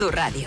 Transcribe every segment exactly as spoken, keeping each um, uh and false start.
Tu radio.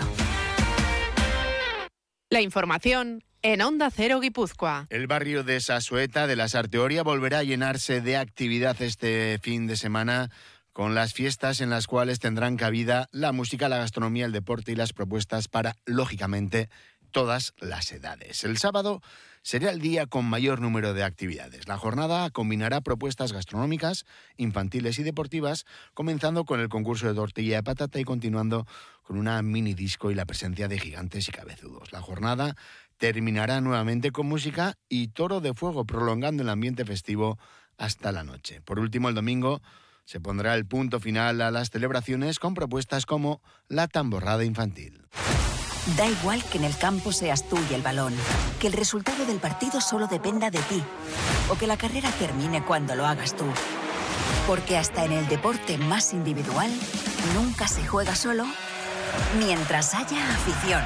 La información en Onda Cero Guipúzcoa. El barrio de Sasueta de la Sarteoria volverá a llenarse de actividad este fin de semana con las fiestas en las cuales tendrán cabida la música, la gastronomía, el deporte y las propuestas para, lógicamente, todas las edades. El sábado será el día con mayor número de actividades. La jornada combinará propuestas gastronómicas, infantiles y deportivas, comenzando con el concurso de tortilla de patata y continuando con una mini disco y la presencia de gigantes y cabezudos. La jornada terminará nuevamente con música y toro de fuego, prolongando el ambiente festivo hasta la noche. Por último, el domingo se pondrá el punto final a las celebraciones con propuestas como la tamborrada infantil. Da igual que en el campo seas tú y el balón, que el resultado del partido solo dependa de ti, o que la carrera termine cuando lo hagas tú. Porque hasta en el deporte más individual, nunca se juega solo mientras haya afición.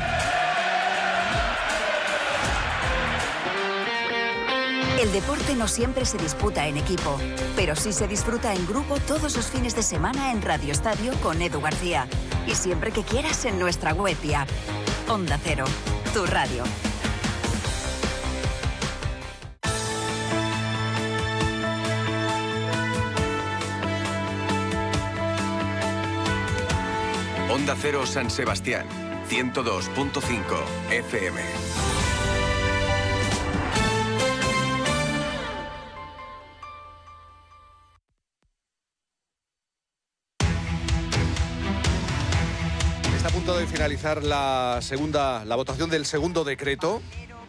El deporte no siempre se disputa en equipo, pero sí se disfruta en grupo todos los fines de semana en Radio Estadio con Edu García. Y siempre que quieras en nuestra web y app. Onda Cero, tu radio. Onda Cero San Sebastián, ciento dos punto cinco F M. De finalizar la segunda, la votación del segundo decreto.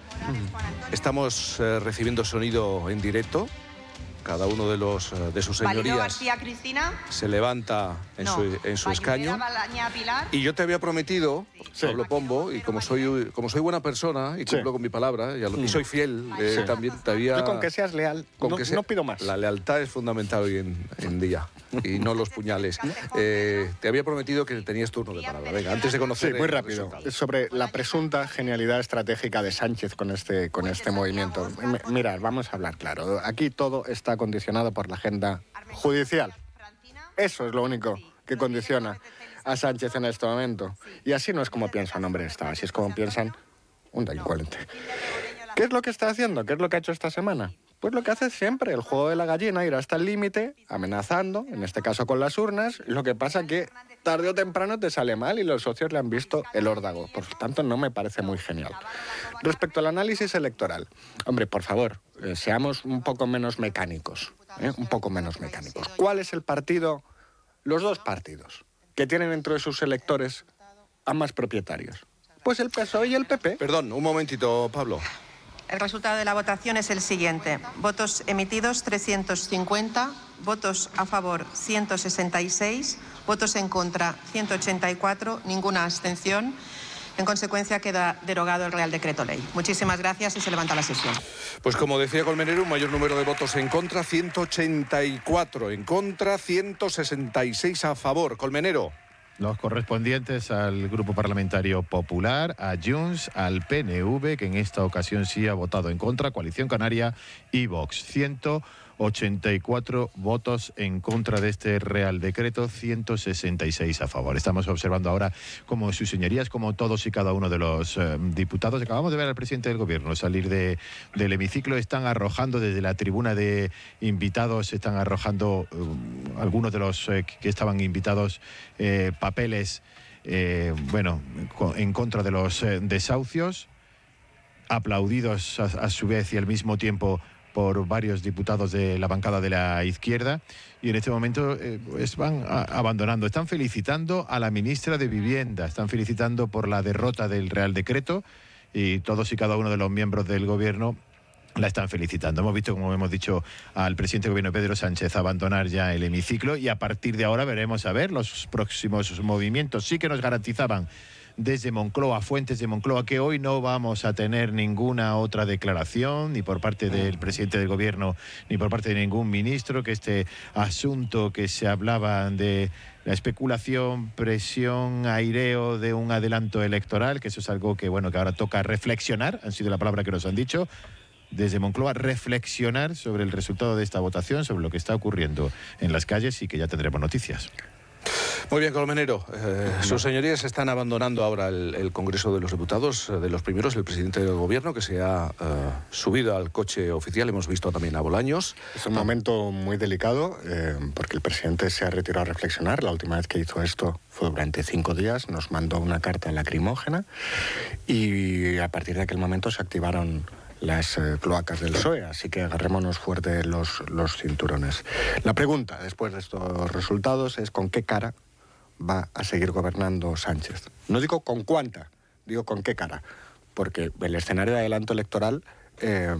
Estamos eh, recibiendo sonido en directo. Cada uno de los de sus señorías García, Cristina. se levanta en no. su, en su escaño. Y yo te había prometido, sí. Pablo Pombo, y como soy como soy buena persona y cumplo sí. con mi palabra, y, y soy fiel, eh, sí. también te había... Yo con que seas leal, con no, que sea, no pido más. La lealtad es fundamental hoy en, en día, y no los puñales. Eh, te había prometido que tenías turno de palabra. Venga, antes de conocer... Sí, muy rápido. Sobre la presunta genialidad estratégica de Sánchez con este, con este movimiento. Mirad, vamos a hablar claro. Aquí todo está condicionado por la agenda judicial. Eso es lo único que condiciona a Sánchez en este momento. Y así no es como piensa un hombre de Estado, así es como piensan un delincuente. ¿Qué es lo que está haciendo? ¿Qué es lo que ha hecho esta semana? Pues lo que hace siempre, el juego de la gallina, ir hasta el límite, amenazando, en este caso con las urnas. Lo que pasa que tarde o temprano te sale mal y los socios le han visto el órdago. Por lo tanto, no me parece muy genial. Respecto al análisis electoral, hombre, por favor, eh, seamos un poco menos mecánicos, ¿eh? un poco menos mecánicos. ¿Cuál es el partido, los dos partidos, que tienen dentro de sus electores a más propietarios? Pues el P S O E y el P P. Perdón, un momentito, Pablo. El resultado de la votación es el siguiente. Votos emitidos trescientos cincuenta, votos a favor ciento sesenta y seis, votos en contra ciento ochenta y cuatro, ninguna abstención. En consecuencia, queda derogado el Real Decreto Ley. Muchísimas gracias y se levanta la sesión. Pues como decía Colmenero, un mayor número de votos en contra, ciento ochenta y cuatro en contra, ciento sesenta y seis a favor. Colmenero. Los correspondientes al Grupo Parlamentario Popular, a Junts, al P N V, que en esta ocasión sí ha votado en contra, Coalición Canaria y Vox. ciento ochenta y cuatro votos en contra de este Real Decreto, ciento sesenta y seis a favor. Estamos observando ahora cómo sus señorías, como todos y cada uno de los eh, diputados, acabamos de ver al presidente del Gobierno salir de, del hemiciclo, están arrojando desde la tribuna de invitados, están arrojando eh, algunos de los eh, que estaban invitados eh, papeles, eh, bueno, en contra de los eh, desahucios, aplaudidos a, a su vez y al mismo tiempo por varios diputados de la bancada de la izquierda, y en este momento eh, pues van a, abandonando. Están felicitando a la ministra de Vivienda, están felicitando por la derrota del Real Decreto, y todos y cada uno de los miembros del Gobierno la están felicitando. Hemos visto, como hemos dicho, al presidente del Gobierno, Pedro Sánchez, abandonar ya el hemiciclo, y a partir de ahora veremos a ver los próximos movimientos. Sí que nos garantizaban desde Moncloa, fuentes de Moncloa, que hoy no vamos a tener ninguna otra declaración, ni por parte del presidente del Gobierno, ni por parte de ningún ministro, que este asunto que se hablaba de la especulación, presión, aireo de un adelanto electoral, que eso es algo que, bueno, que ahora toca reflexionar, han sido la palabra que nos han dicho desde Moncloa, reflexionar sobre el resultado de esta votación, sobre lo que está ocurriendo en las calles, y que ya tendremos noticias. Muy bien, Colmenero. Eh, sus señorías están abandonando ahora el, el Congreso de los Diputados, de los primeros, el presidente del Gobierno, que se ha eh, subido al coche oficial. Hemos visto también a Bolaños. Es un momento muy delicado eh, porque el presidente se ha retirado a reflexionar. La última vez que hizo esto fue durante cinco días. Nos mandó una carta lacrimógena y a partir de aquel momento se activaron las eh, cloacas del P S O E, así que agarrémonos fuerte los, los cinturones. La pregunta, después de estos resultados, es con qué cara va a seguir gobernando Sánchez. No digo con cuánta, digo con qué cara, porque el escenario de adelanto electoral eh,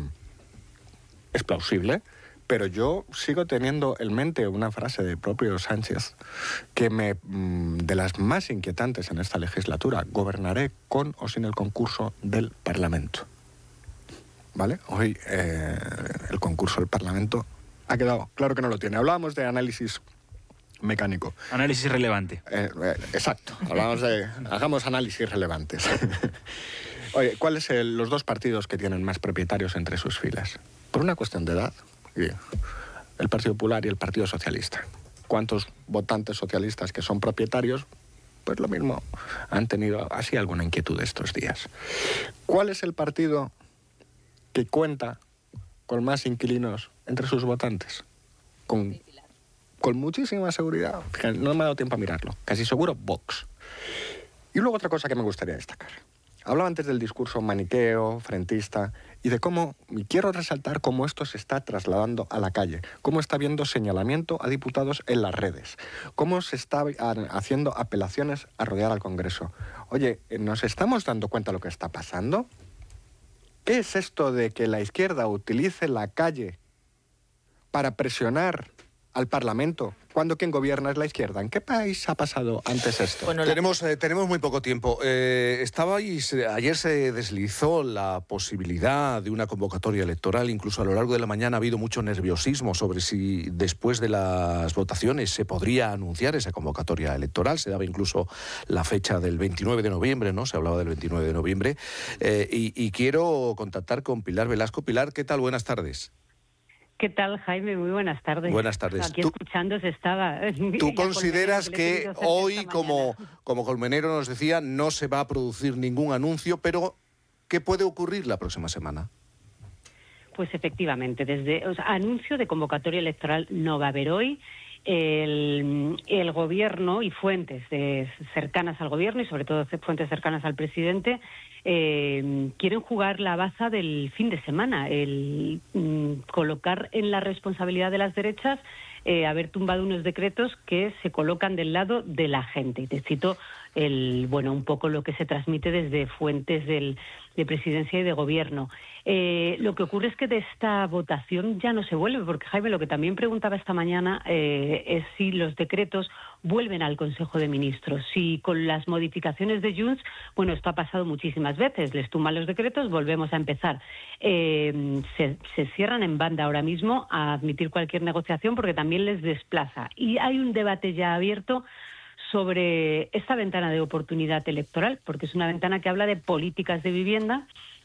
es plausible, pero yo sigo teniendo en mente una frase del propio Sánchez que me de las más inquietantes en esta legislatura: gobernaré con o sin el concurso del Parlamento. ¿Vale? Hoy eh, el concurso del Parlamento ha quedado claro que no lo tiene. Hablábamos de análisis mecánico. Análisis relevante. Eh, eh, exacto. Hablábamos de... hagamos análisis relevantes. Oye, ¿cuáles son los dos partidos que tienen más propietarios entre sus filas? Por una cuestión de edad, el Partido Popular y el Partido Socialista. ¿Cuántos votantes socialistas que son propietarios? Pues lo mismo, han tenido así alguna inquietud estos días. ¿Cuál es el partido que cuenta con más inquilinos entre sus votantes? Con, con muchísima seguridad. No me ha dado tiempo a mirarlo. Casi seguro, Vox. Y luego otra cosa que me gustaría destacar. Hablaba antes del discurso maniqueo, frentista, y de cómo, y quiero resaltar cómo esto se está trasladando a la calle, cómo está habiendo señalamiento a diputados en las redes, cómo se está haciendo apelaciones a rodear al Congreso. Oye, ¿nos estamos dando cuenta de lo que está pasando? ¿Qué es esto de que la izquierda utilice la calle para presionar al Parlamento cuando quien gobierna es la izquierda? ¿En qué país ha pasado antes esto? Bueno, tenemos, eh, tenemos muy poco tiempo. Eh, estabais, ayer se deslizó la posibilidad de una convocatoria electoral. Incluso a lo largo de la mañana ha habido mucho nerviosismo sobre si después de las votaciones se podría anunciar esa convocatoria electoral. Se daba incluso la fecha del veintinueve de noviembre, ¿no? Se hablaba del veintinueve de noviembre. Eh, y, y quiero contactar con Pilar Velasco. Pilar, ¿qué tal? Buenas tardes. ¿Qué tal, Jaime? Muy buenas tardes. Buenas tardes. Aquí ¿Tú, escuchándos estaba. ¿Tú consideras que hoy, como, como Colmenero nos decía, no se va a producir ningún anuncio, pero qué puede ocurrir la próxima semana? Pues efectivamente, desde o sea, anuncio de convocatoria electoral no va a haber hoy. El, el gobierno y fuentes de, cercanas al gobierno y sobre todo fuentes cercanas al presidente eh, quieren jugar la baza del fin de semana, el mm, colocar en la responsabilidad de las derechas eh, haber tumbado unos decretos que se colocan del lado de la gente. Y te cito el, bueno, un poco lo que se transmite desde fuentes del, de presidencia y de gobierno. Eh, lo que ocurre es que de esta votación ya no se vuelve, porque Jaime, lo que también preguntaba esta mañana eh, es si los decretos vuelven al Consejo de Ministros. Si con las modificaciones de Junts, bueno, esto ha pasado muchísimas veces, les tumban los decretos, volvemos a empezar. Eh, se, se cierran en banda ahora mismo a admitir cualquier negociación porque también les desplaza. Y hay un debate ya abierto sobre esta ventana de oportunidad electoral, porque es una ventana que habla de políticas de vivienda,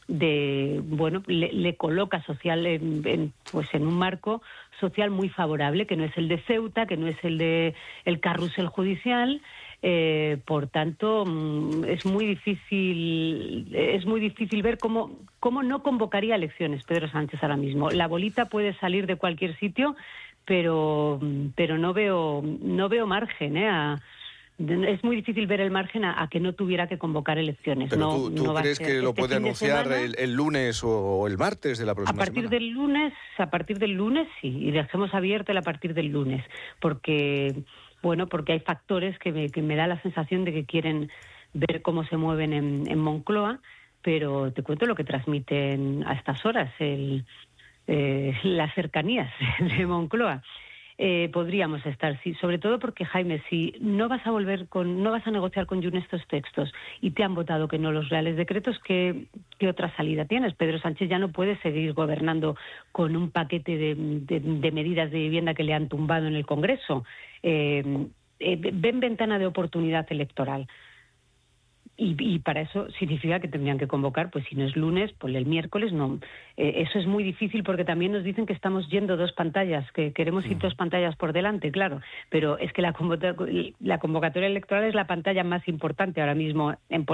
de bueno le, le coloca social en, en, pues en un marco social muy favorable, que no es el de Ceuta, que no es el de el carrusel judicial. Eh, por tanto, es muy difícil es muy difícil ver cómo cómo no convocaría elecciones Pedro Sánchez ahora mismo. La bolita puede salir de cualquier sitio, pero pero no veo no veo margen ¿eh? a Es muy difícil ver el margen a, a que no tuviera que convocar elecciones. ¿Pero no, tú, tú no crees que lo este puede anunciar semana, el, el lunes o el martes de la próxima semana? A partir semana? del lunes, a partir del lunes sí, y dejemos abierto el a partir del lunes, porque bueno, porque hay factores que me, que me da la sensación de que quieren ver cómo se mueven en, en Moncloa, pero te cuento lo que transmiten a estas horas, el, eh, las cercanías de Moncloa. Eh, podríamos estar, sí, sobre todo porque, Jaime, si no vas a volver con, no vas a negociar con Junts estos textos y te han votado que no los reales decretos, ¿qué, qué otra salida tienes? Pedro Sánchez ya no puede seguir gobernando con un paquete de, de, de medidas de vivienda que le han tumbado en el Congreso. Eh, eh, ven ventana de oportunidad electoral. Y, y, y para eso significa que tendrían que convocar, pues si no es lunes, pues el miércoles no. Eh, eso es muy difícil porque también nos dicen que estamos yendo dos pantallas, que queremos ir dos pantallas por delante, claro, pero es que la convocatoria, la convocatoria electoral es la pantalla más importante ahora mismo en política.